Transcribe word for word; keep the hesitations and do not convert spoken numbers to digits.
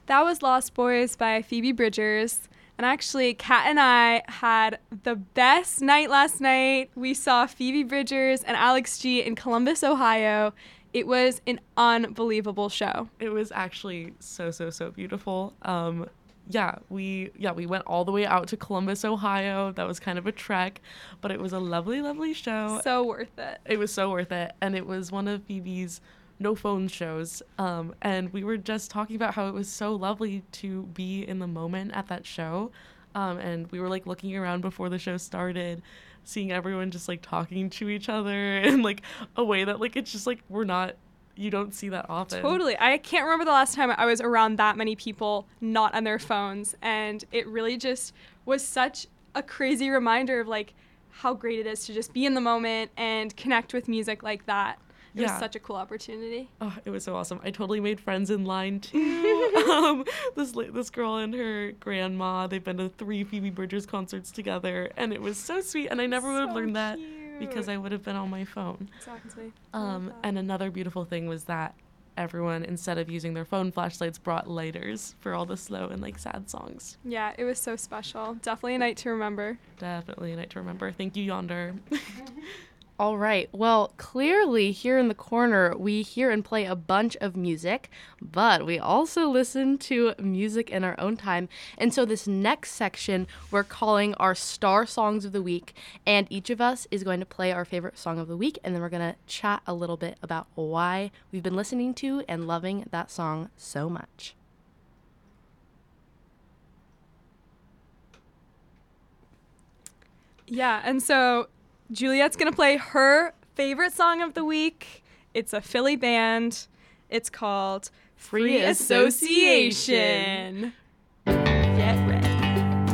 That was Lost Boys by Phoebe Bridgers. And actually, Kat and I had the best night last night. We saw Phoebe Bridgers and Alex G in Columbus, Ohio. It was an unbelievable show. It was actually so, so, so beautiful. Um, yeah, we yeah we went all the way out to Columbus, Ohio. That was kind of a trek, but it was a lovely, lovely show. So worth it. It was so worth it. And it was one of Phoebe's no phone shows. Um, and we were just talking about how it was so lovely to be in the moment at that show. Um, and we were like looking around before the show started, seeing everyone just like talking to each other in like a way that like it's just like we're not, you don't see that often. Totally. I can't remember the last time I was around that many people not on their phones. And it really just was such a crazy reminder of like how great it is to just be in the moment and connect with music like that. It yeah. was such a cool opportunity. Oh, it was so awesome. I totally made friends in line too. um, this this girl and her grandma, they've been to three Phoebe Bridgers concerts together, and it was so sweet. And I never would have so learned that cute. because I would have been on my phone. Exactly. Um, and another beautiful thing was that everyone, instead of using their phone flashlights, brought lighters for all the slow and like sad songs. Yeah, it was so special. Definitely a night to remember. Definitely a night to remember. Thank you, Yonder. All right. Well, clearly here in the corner, we hear and play a bunch of music, but we also listen to music in our own time. And so this next section, we're calling our Star Songs of the Week, and each of us is going to play our favorite song of the week, and then we're going to chat a little bit about why we've been listening to and loving that song so much. Yeah, and so Juliet's going to play her favorite song of the week. It's a Philly band. It's called Free, Free Association. Association. Get ready.